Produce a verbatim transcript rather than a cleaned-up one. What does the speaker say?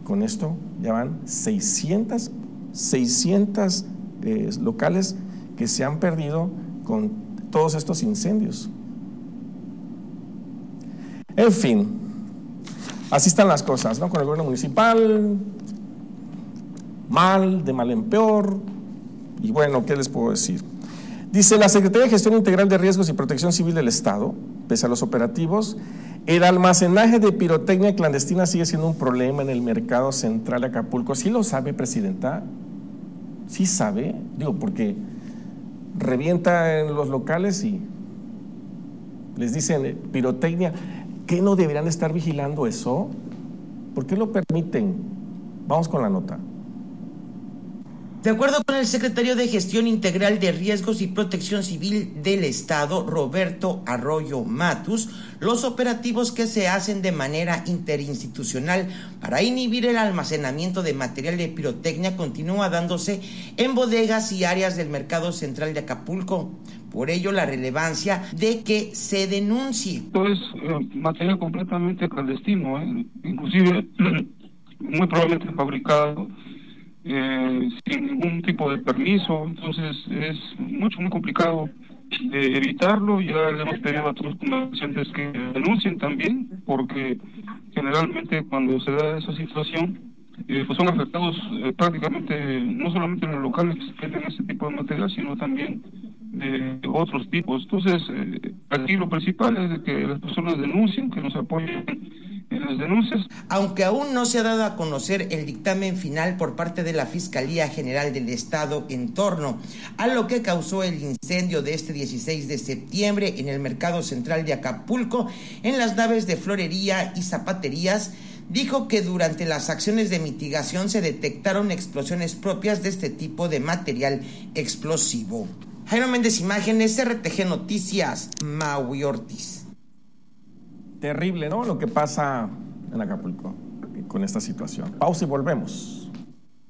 con esto ya van seiscientos, seiscientos eh, locales que se han perdido con todos estos incendios. En fin, así están las cosas, ¿no? Con el gobierno municipal, mal, de mal en peor, y bueno, ¿qué les puedo decir? Dice la Secretaría de Gestión Integral de Riesgos y Protección Civil del Estado, pese a los operativos, el almacenaje de pirotecnia clandestina sigue siendo un problema en el mercado central de Acapulco. ¿Sí lo sabe, Presidenta? ¿Sí sabe? Digo, porque revienta en los locales y les dicen pirotecnia. ¿Qué no deberían estar vigilando eso? ¿Por qué lo permiten? Vamos con la nota. De acuerdo con el secretario de Gestión Integral de Riesgos y Protección Civil del Estado, Roberto Arroyo Matus, los operativos que se hacen de manera interinstitucional para inhibir el almacenamiento de material de pirotecnia continúa dándose en bodegas y áreas del mercado central de Acapulco. Por ello, la relevancia de que se denuncie. Esto es eh, material completamente clandestino, ¿eh? Inclusive muy probablemente fabricado Eh, sin ningún tipo de permiso, entonces es mucho, muy complicado eh, evitarlo. Ya le hemos pedido a todos los comerciantes que denuncien también, porque generalmente cuando se da esa situación, eh, pues son afectados eh, prácticamente no solamente los locales que venden ese tipo de material, sino también de otros tipos. Entonces, eh, aquí lo principal es de que las personas denuncien, que nos apoyen en las denuncias. Aunque aún no se ha dado a conocer el dictamen final por parte de la Fiscalía General del Estado en torno a lo que causó el incendio de este dieciséis de septiembre en el mercado central de Acapulco, en las naves de florería y zapaterías, dijo que durante las acciones de mitigación se detectaron explosiones propias de este tipo de material explosivo. Jairo Méndez, Imágenes, R T G Noticias, Maui Ortiz. Terrible, ¿no? Lo que pasa en Acapulco con esta situación. Pausa y volvemos.